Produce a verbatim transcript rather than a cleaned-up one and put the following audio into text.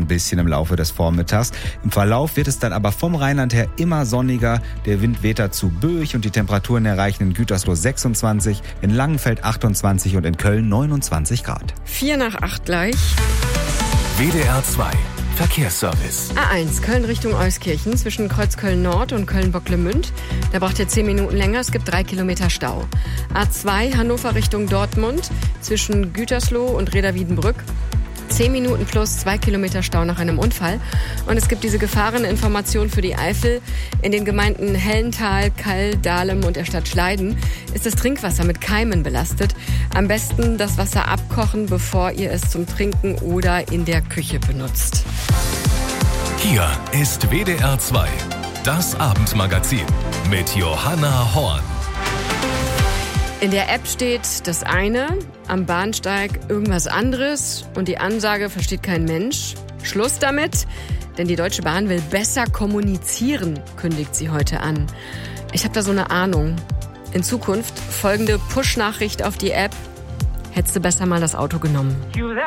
bisschen im Laufe des Vormittags. Im Verlauf wird es dann aber vom Rheinland her immer sonniger. Der Wind weht dazu böig und die Temperaturen erreichen in Gütersloh sechsundzwanzig, in Langenfeld achtundzwanzig und in Köln neunundzwanzig Grad. Vier nach acht gleich. W D R zwei Verkehrsservice. A eins, Köln Richtung Euskirchen zwischen Kreuzköln Nord und Köln-Bocklemünd. Da braucht ihr zehn Minuten länger, es gibt drei Kilometer Stau. A zwei, Hannover Richtung Dortmund zwischen Gütersloh und Reda-Wiedenbrück. zehn Minuten plus zwei Kilometer Stau nach einem Unfall. Und es gibt diese Gefahreninformation für die Eifel. In den Gemeinden Hellental, Kall, Dahlem und der Stadt Schleiden ist das Trinkwasser mit Keimen belastet. Am besten das Wasser abkochen, bevor ihr es zum Trinken oder in der Küche benutzt. Hier ist W D R zwei, das Abendmagazin mit Johanna Horn. In der App steht das eine, am Bahnsteig irgendwas anderes und die Ansage versteht kein Mensch. Schluss damit, denn die Deutsche Bahn will besser kommunizieren, kündigt sie heute an. Ich habe da so eine Ahnung. In Zukunft folgende Push-Nachricht auf die App: Hättest du besser mal das Auto genommen.